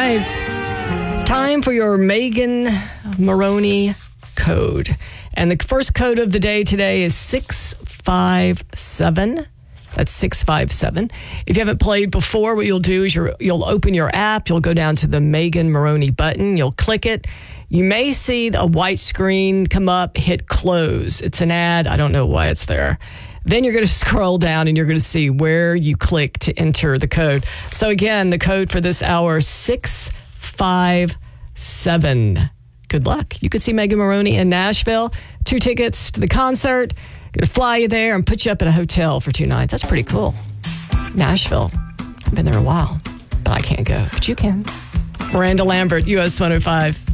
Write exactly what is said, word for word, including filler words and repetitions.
right. It's time for your Megan Maroney code. And the first code of the day today is six five seven. That's six five seven. If you haven't played before, what you'll do is you're, you'll open your app. You'll go down to the Megan Maroney button. You'll click it. You may see a white screen come up, hit close. It's an ad. I don't know why it's there. Then you're going to scroll down and you're going to see where you click to enter the code. So again, the code for this hour, six five seven. Good luck. You could see Megan Maroney in Nashville. Two tickets to the concert. Going to fly you there and put you up at a hotel for two nights. That's pretty cool. Nashville. I've been there a while, but I can't go. But you can. Miranda Lambert, U S one oh five.